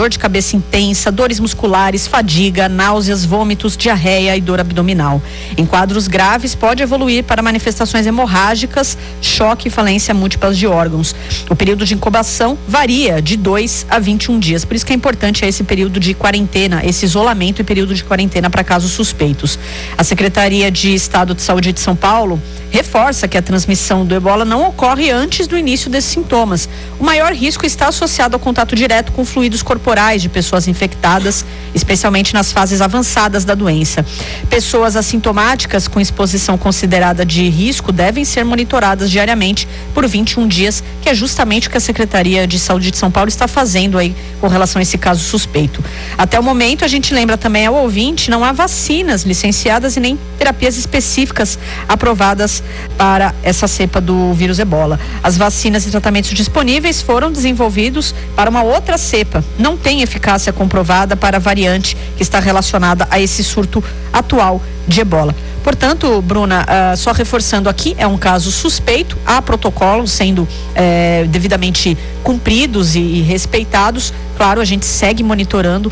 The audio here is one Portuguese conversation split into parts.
dor de cabeça intensa, dores musculares, fadiga, náuseas, vômitos, diarreia e dor abdominal. Em quadros graves, pode evoluir para manifestações hemorrágicas, choque e falência múltiplas de órgãos. O período de incubação varia de 2 a 21 dias. Por isso que é importante esse período de quarentena, esse isolamento e período de quarentena para casos suspeitos. A Secretaria de Estado de Saúde de São Paulo reforça que a transmissão do ebola não ocorre antes do início desses sintomas. O maior risco está associado ao contato direto com fluidos corporais de pessoas infectadas, especialmente nas fases avançadas da doença. Pessoas assintomáticas com exposição considerada de risco devem ser monitoradas diariamente por 21 dias, que é justamente o que a Secretaria de Saúde de São Paulo está fazendo aí com relação a esse caso suspeito. Até o momento, a gente lembra também ao ouvinte, não há vacinas licenciadas e nem terapias específicas aprovadas para essa cepa do vírus ebola. As vacinas e tratamentos disponíveis foram desenvolvidos para uma outra cepa. Não tem eficácia comprovada para a variante que está relacionada a esse surto atual de ebola. Portanto, Bruna, só reforçando aqui, é um caso suspeito, há protocolos sendo devidamente cumpridos e respeitados. Claro, a gente segue monitorando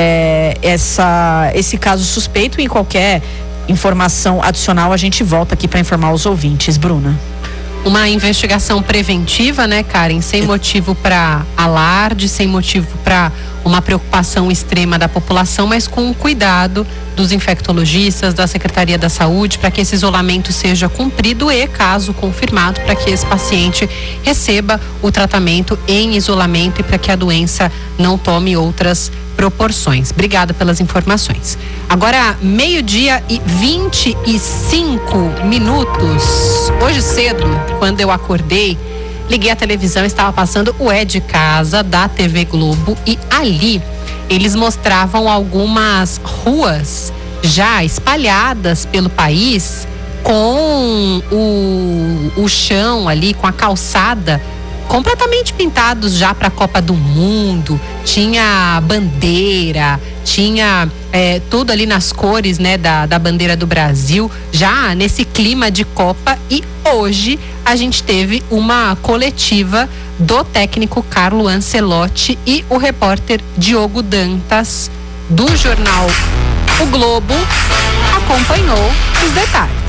esse caso suspeito, e em qualquer informação adicional a gente volta aqui para informar os ouvintes. Bruna. Uma investigação preventiva, né, Karen? Sem motivo para alarde, sem motivo para uma preocupação extrema da população, mas com o cuidado dos infectologistas, da Secretaria da Saúde, para que esse isolamento seja cumprido e, caso confirmado, para que esse paciente receba o tratamento em isolamento e para que a doença não tome outras proporções. Obrigada pelas informações. Agora, 12:25. Hoje cedo, quando eu acordei, liguei a televisão e estava passando o É de Casa da TV Globo, e ali eles mostravam algumas ruas já espalhadas pelo país com o chão ali, com a calçada completamente pintados já para a Copa do Mundo. Tinha bandeira, tinha tudo ali nas cores, né, da bandeira do Brasil, já nesse clima de Copa. E hoje a gente teve uma coletiva do técnico Carlo Ancelotti, e o repórter Diogo Dantas, do jornal O Globo, acompanhou os detalhes.